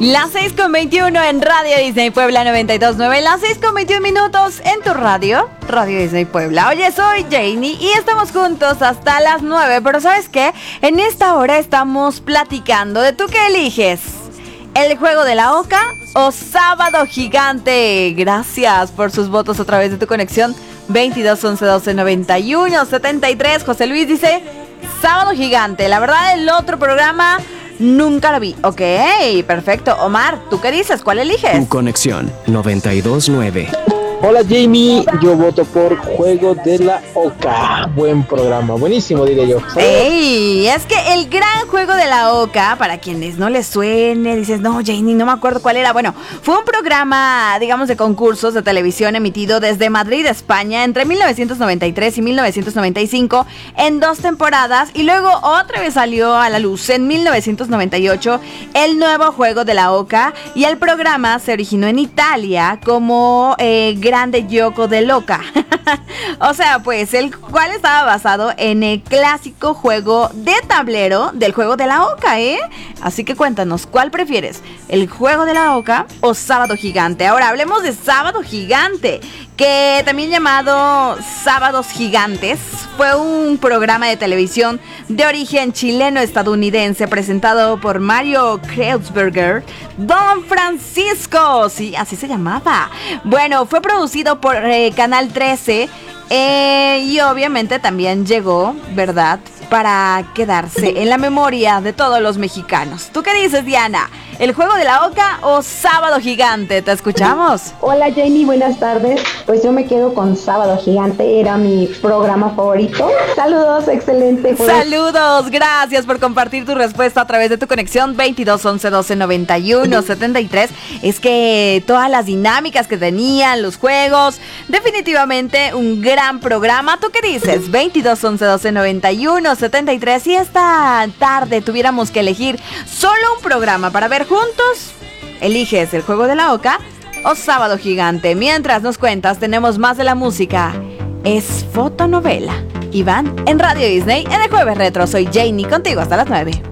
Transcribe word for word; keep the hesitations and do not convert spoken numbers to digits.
Las seis con veintiuno en Radio Disney Puebla noventa y dos punto nueve. Las seis con veintiuno minutos en tu radio, Radio Disney Puebla. Oye, soy Janie y estamos juntos hasta las nueve. Pero ¿sabes qué? En esta hora estamos platicando de tú qué eliges. ¿El juego de la oca o Sábado Gigante? Gracias por sus votos a través de tu conexión veintidós once doce noventa y uno setenta y tres. José Luis dice Sábado Gigante. La verdad, el otro programa nunca lo vi. Ok, perfecto. Omar, ¿tú qué dices? ¿Cuál eliges? Tu conexión noventa y dos punto nueve. Hola Jamie, yo voto por Juego de la Oca. Buen programa, buenísimo diré yo. ¡Ey! Es que el gran Juego de la Oca, para quienes no les suene, dices, no, Janie, no me acuerdo cuál era. Bueno, fue un programa, digamos, de concursos de televisión emitido desde Madrid, España, entre mil novecientos noventa y tres y mil novecientos noventa y cinco, en dos temporadas, y luego otra vez salió a la luz en mil novecientos noventa y ocho el nuevo Juego de la Oca, y el programa se originó en Italia como eh, Grande Gioco dell'Oca. O sea, pues el cual estaba basado en el clásico juego de tablero del Juego de la Oca, ¿eh? Así que cuéntanos, ¿cuál prefieres? ¿El Juego de la Oca o Sábado Gigante? Ahora hablemos de Sábado Gigante, que también llamado Sábados Gigantes, fue un programa de televisión de origen chileno-estadounidense presentado por Mario Kreutzberger, Don Francisco, sí, así se llamaba. Bueno, fue producido por eh, Canal trece eh, y obviamente también llegó, ¿verdad?, para quedarse en la memoria de todos los mexicanos. ¿Tú qué dices, Diana? ¿El Juego de la Oca o Sábado Gigante? ¿Te escuchamos? Hola, Jamie, buenas tardes. Pues yo me quedo con Sábado Gigante, era mi programa favorito. Saludos, excelente juego. Saludos, gracias por compartir tu respuesta a través de tu conexión veintidós once doce noventa y uno setenta y tres. Es que todas las dinámicas que tenían, los juegos, definitivamente un gran programa. ¿Tú qué dices? veintidós once doce noventa y uno setenta y tres. Si esta tarde tuviéramos que elegir solo un programa para ver juntos, ¿eliges el Juego de la Oca o Sábado Gigante? Mientras nos cuentas, tenemos más de la música. Es fotonovela. Iván en Radio Disney en el Jueves Retro. Soy Janie, contigo hasta las nueve.